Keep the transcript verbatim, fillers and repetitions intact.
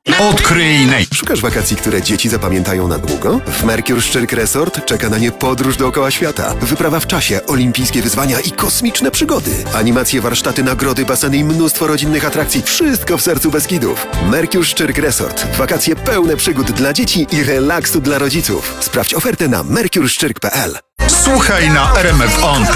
Odkryj naj... Szukasz wakacji, które dzieci zapamiętają na długo? W Mercure Szczyrk Resort czeka na nie podróż dookoła świata. Wyprawa w czasie, olimpijskie wyzwania i kosmiczne przygody. Animacje, warsztaty, nagrody, baseny i mnóstwo rodzinnych atrakcji. Wszystko w sercu Beskidów. Mercure Szczyrk Resort. Wakacje pełne przygód dla dzieci i relaksu dla rodziców. Sprawdź ofertę na mercure szczyrk kropka p l. Słuchaj na R M F On.